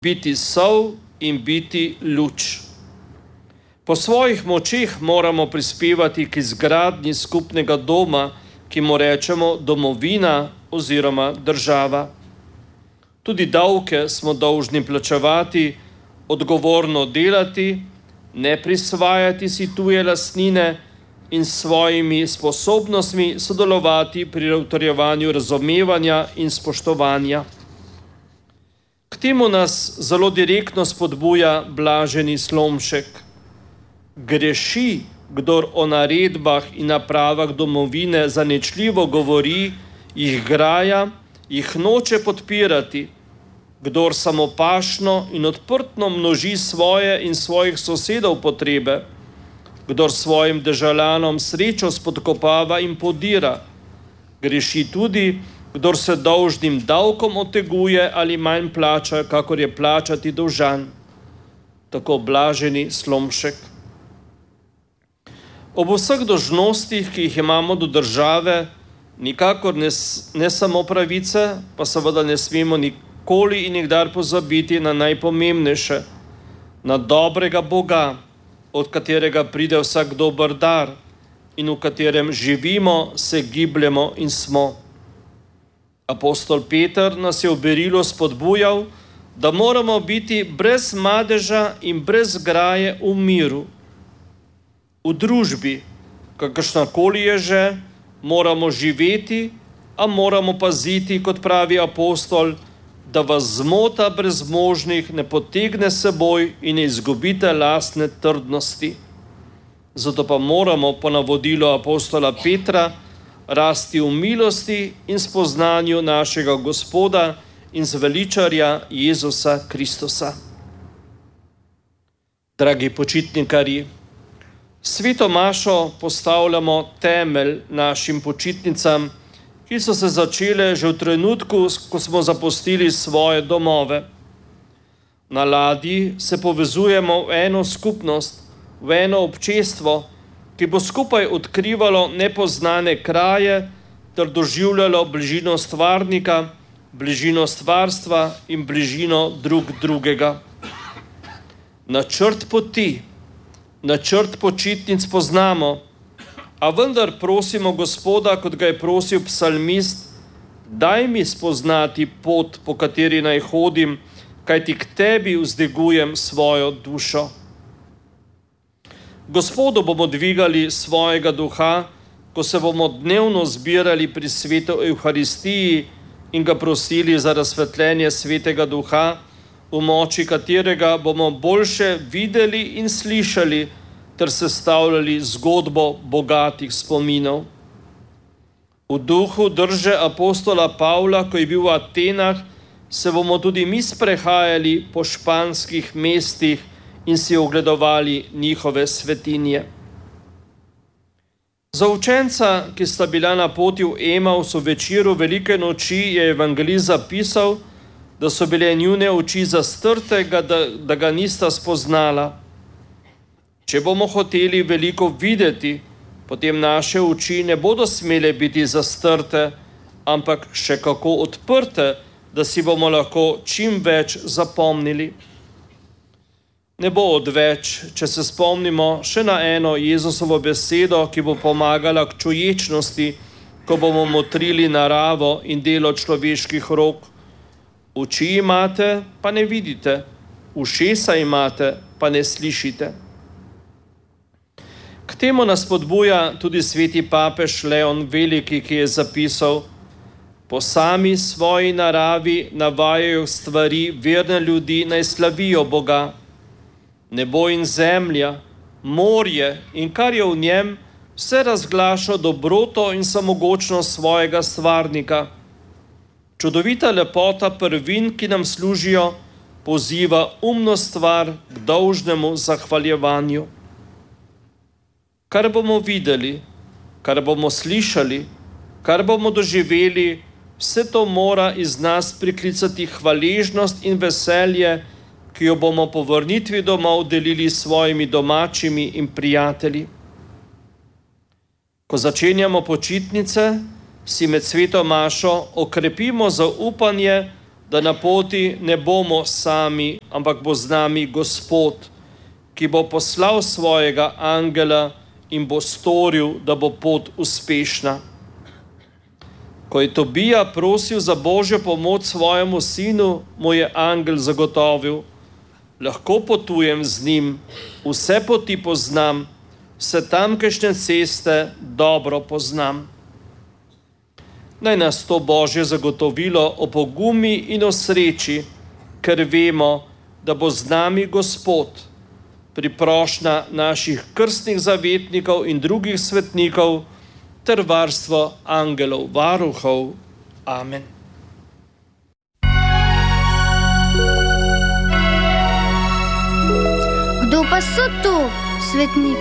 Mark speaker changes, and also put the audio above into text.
Speaker 1: biti sol in biti luč. Po svojih močeh moramo prispevati k izgradnji skupnega doma, ki mu rečemo domovina oziroma država. Tudi davke smo dolžni plačevati, odgovorno delati, ne prisvajati si tuje lastnine in s svojimi sposobnostmi sodelovati pri utrjevanju razumevanja in spoštovanja. K temu nas zelo direktno spodbuja blaženi Slomšek. Greši, kdor o naredbah in napravah domovine zaničljivo govori, jih graja, jih noče podpirati. Kdor samopašno in odprtno množi svoje in svojih sosedov potrebe, kdor svojim državljanom srečo spodkopava in podira, greši tudi, kdor se dolžnim davkom oteguje ali manj plača, kakor je plačati dolžan. Tako blaženi Slomšek. Ob vseh dolžnostih, ki jih imamo do države, nikakor ne samo pravice, pa seveda ne smemo nikoli in nikdar pozabiti na najpomembnejše, na dobrega Boga, od katerega pride vsak dober dar in v katerem živimo, se gibljemo in smo. Apostol Peter nas je v berilu spodbujal, da moramo biti brez madeža in brez graje v miru. V družbi, kakršnakoli je že, moramo živeti, a moramo paziti, kot pravi apostol, da vas zmota brezmožnih ne potegne seboj in ne izgubite lastne trdnosti. Zato pa moramo po navodilu apostola Petra rasti v milosti in spoznanju našega Gospoda in zveličarja Jezusa Kristusa. Dragi počitnikarji, Sveto mašo postavljamo temelj našim počitnicam, ki so se začele že v trenutku, ko smo zapustili svoje domove. Na ladji se povezujemo v eno skupnost, v eno občestvo, ki bo skupaj odkrivalo nepoznane kraje ter doživljalo bližino stvarnika, bližino stvarstva in bližino drug drugega. Načrt poti, načrt počitnic poznamo, a vendar prosimo Gospoda, kot ga je prosil psalmist, daj mi spoznati pot, po kateri naj hodim, kajti k tebi vzdigujem svojo dušo. Gospodu bomo dvigali svojega duha, ko se bomo dnevno zbirali pri svetu Evharistiji in ga prosili za razsvetljenje svetega duha, v moči katerega bomo boljše videli in slišali ter sestavljali zgodbo bogatih spominov. V duhu drže apostola Pavla, ko je bil v Atenah, se bomo tudi mi sprehajali po španskih mestih in si ogledovali njihove svetinje. Za učenca, ki sta bila na poti v Emaus v večeru velike noči, je evangelist zapisal, da so bile njune oči zastrte, da ga nista spoznala. Če bomo hoteli veliko videti, potem naše oči ne bodo smele biti zastrte, ampak še kako odprte, da si bomo lahko čim več zapomnili. Ne bo odveč, če se spomnimo še na eno Jezusovo besedo, ki bo pomagala k čuječnosti, ko bomo motrili naravo in delo človeških rok. Oči imate, pa ne vidite, ušesa imate, pa ne slišite. K temu nas spodbuja tudi sveti papež Leon Veliki, ki je zapisal: po sami svoji naravi navajajo stvari verne ljudi, naj slavijo Boga. Nebo in zemlja, morje in kar je v njem, vse razglaša dobroto in samogočnost svojega stvarnika. Čudovita lepota prvin, ki nam služijo, poziva umno stvar k dolžnemu zahvaljevanju. Kar bomo videli, kar bomo slišali, kar bomo doživeli, vse to mora iz nas priklicati hvaležnost in veselje, ki jo bomo po vrnitvi domov delili s svojimi domačimi in prijatelji. Ko začenjamo počitnice, si med sveto mašo okrepimo zaupanje, da na poti ne bomo sami, ampak bo z nami Gospod, ki bo poslal svojega angela in bo storil, da bo pot uspešna. Ko je Tobija prosil za Božjo pomoč svojemu sinu, mu je angel zagotovil: lahko potujem z njim, vse poti poznam, vse tamkajšnje ceste dobro poznam. Naj nas to Božje zagotovilo opogumi in o sreči, ker vemo, da bo z nami Gospod, priprošnja naših krstnih zavetnikov in drugih svetnikov ter varstvo angelov varuhov. Amen.
Speaker 2: Kdo pa so to svetniki?